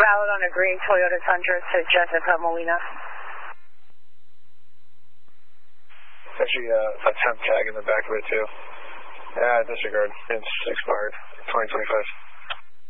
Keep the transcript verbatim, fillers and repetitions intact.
Valid on a green Toyota Tundra to Jessica Molina. Actually, uh, a temp tag in the back of it, too. Yeah, disregard. It's expired. twenty twenty-five.